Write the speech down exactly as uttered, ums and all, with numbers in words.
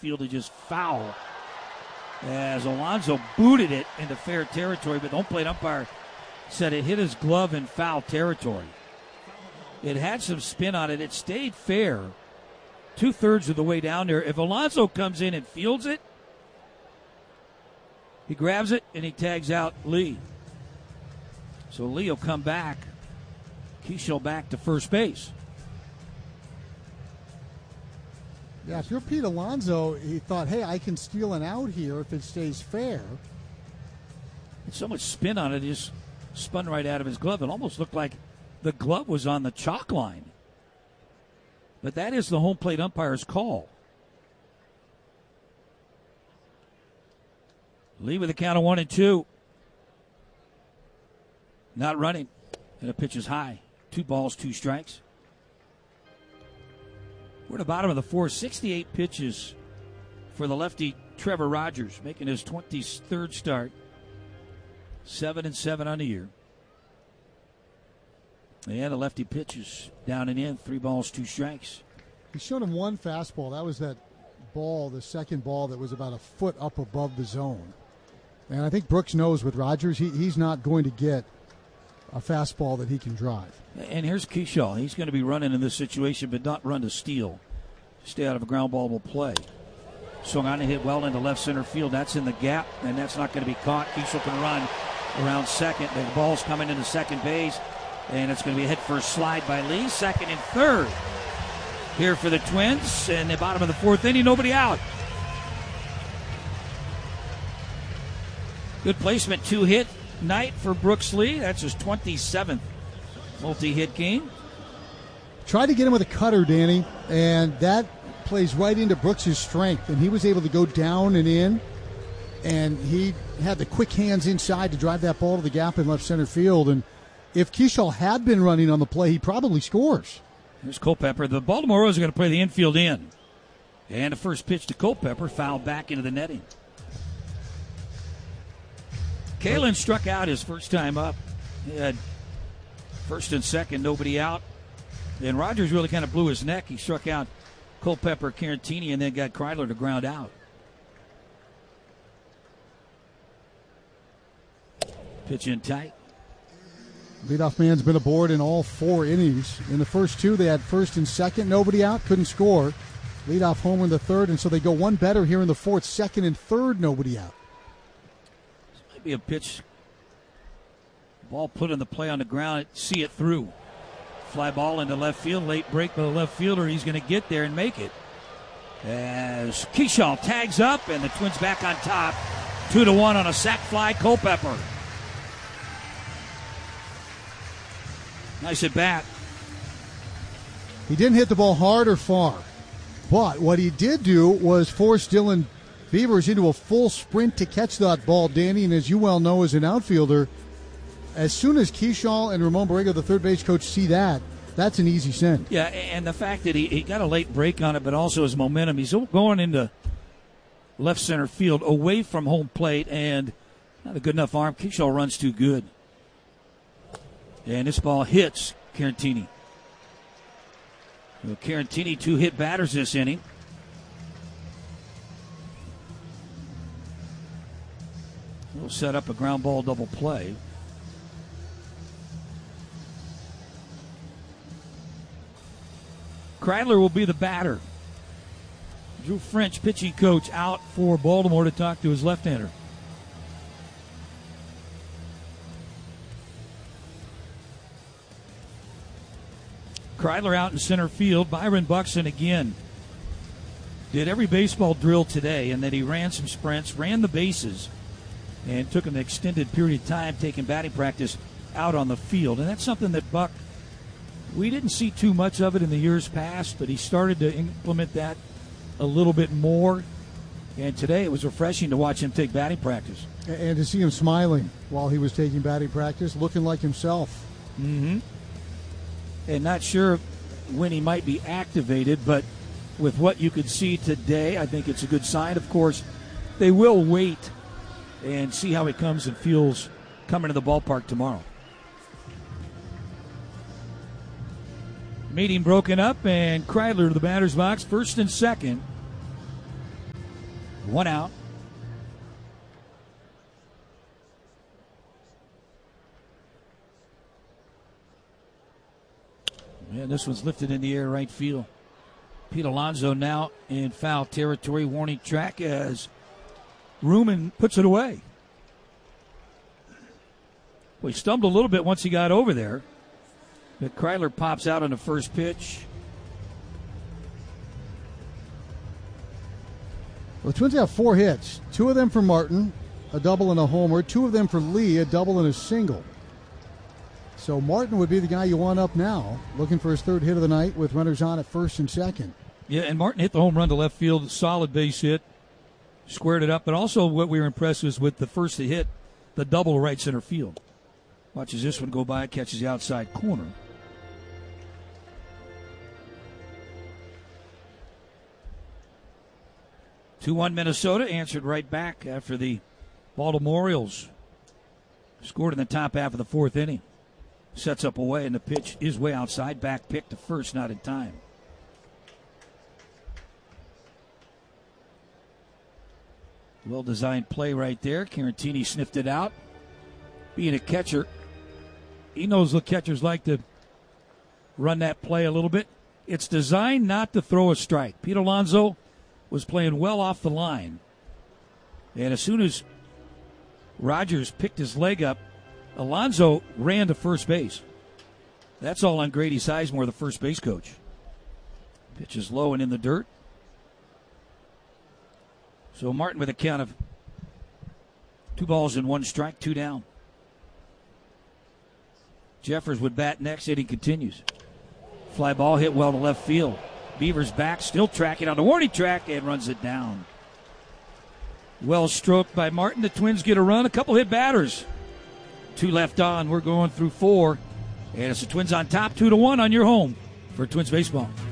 fielded just foul as Alonso booted it into fair territory, but the home plate umpire said it hit his glove in foul territory. It had some spin on it. It stayed fair two-thirds of the way down there. If Alonso comes in and fields it, he grabs it and he tags out Lee. So Lee will come back. Keishel back to first base. Yeah, if you're Pete Alonso, he thought, hey, I can steal an out here if it stays fair. It's so much spin on it, it just spun right out of his glove. It almost looked like the glove was on the chalk line. But that is the home plate umpire's call. Lee with a count of one and two. Not running. And the pitch is high. Two balls, two strikes. We're at the bottom of the fourth. sixty-eight pitches for the lefty Trevor Rogers, making his twenty-third start. Seven and seven on the year. And the lefty pitches down and in. Three balls, two strikes. He showed him one fastball. That was that ball, the second ball that was about a foot up above the zone. And I think Brooks knows with Rogers, he, he's not going to get a fastball that he can drive. And here's Keishel. He's going to be running in this situation, but not run to steal. Stay out of a ground ball will play. Swung on and hit well into left center field. That's in the gap, and that's not going to be caught. Keishel can run around second. The ball's coming into second base, and it's going to be a hit first slide by Lee. Second and third here for the Twins. And the bottom of the fourth inning, nobody out. Good placement, two-hit night for Brooks Lee. That's his twenty-seventh multi-hit game. Tried to get him with a cutter, Danny, and that plays right into Brooks' strength. And he was able to go down and in, and he had the quick hands inside to drive that ball to the gap in left center field. And if Keishel had been running on the play, he probably scores. Here's Culpepper. The Baltimore Orioles are going to play the infield in. And the first pitch to Culpepper, fouled back into the netting. Kalen struck out his first time up. He had first and second, nobody out. And Rogers really kind of blew his neck. He struck out Culpepper, Carantini, and then got Kreidler to ground out. Pitch in tight. Leadoff man's been aboard in all four innings. In the first two, they had first and second, nobody out, couldn't score. Leadoff homer in the third, and so they go one better here in the fourth. Second and third, nobody out. Be a pitch. Ball put in the play on the ground. See it through. Fly ball into left field. Late break by the left fielder. He's going to get there and make it. As Keishel tags up and the Twins back on top. Two to one on a sac fly. Culpepper. Nice at bat. He didn't hit the ball hard or far. But what he did do was force Dylan Beavers into a full sprint to catch that ball, Danny. And as you well know as an outfielder, as soon as Keishel and Ramon Borrego, the third base coach, see that, that's an easy send. Yeah, and the fact that he, he got a late break on it, but also his momentum. He's going into left center field away from home plate, and not a good enough arm. Keishel runs too good. And this ball hits Carantini. Well, Carantini, two hit batters this inning. We'll set up a ground ball double play. Kreidler will be the batter. Drew French, pitching coach, out for Baltimore to talk to his left-hander. Kreidler out in center field. Byron Buxton again did every baseball drill today, and then he ran some sprints, ran the bases, and took an extended period of time taking batting practice out on the field. And that's something that Buck, we didn't see too much of it in the years past, but he started to implement that a little bit more. And today it was refreshing to watch him take batting practice. And to see him smiling while he was taking batting practice, looking like himself. Mm-hmm. And not sure when he might be activated, but with what you could see today, I think it's a good sign. Of course, they will wait and see how he comes and feels coming to the ballpark tomorrow. Meeting broken up, and Kreidler to the batter's box, first and second. One out. Yeah, this one's lifted in the air right field. Pete Alonso now in foul territory. Warning track as Ruman puts it away. Well, he stumbled a little bit once he got over there. But Kreidler pops out on the first pitch. Well, the Twins have four hits. Two of them for Martin, a double and a homer. Two of them for Lee, a double and a single. So Martin would be the guy you want up now, looking for his third hit of the night with runners on at first and second. Yeah, and Martin hit the home run to left field, solid base hit, squared it up. But also what we were impressed with with the first to hit, the double to right center field. Watches this one go by, catches the outside corner. two one Minnesota, answered right back after the Baltimore Orioles scored in the top half of the fourth inning. Sets up away, and the pitch is way outside. Back pick to first, not in time. Well-designed play right there. Carantini sniffed it out. Being a catcher, he knows the catchers like to run that play a little bit. It's designed not to throw a strike. Pete Alonso was playing well off the line. And as soon as Rogers picked his leg up, Alonso ran to first base. That's all on Grady Sizemore, the first base coach. Pitch is low and in the dirt. So Martin with a count of two balls and one strike, two down. Jeffers would bat next, and he continues. Fly ball hit well to left field. Beavers back, still tracking on the warning track, and runs it down. Well stroked by Martin. The Twins get a run. A couple hit batters. Two left on. We're going through four. And it's the Twins on top, two to one on your home for Twins baseball.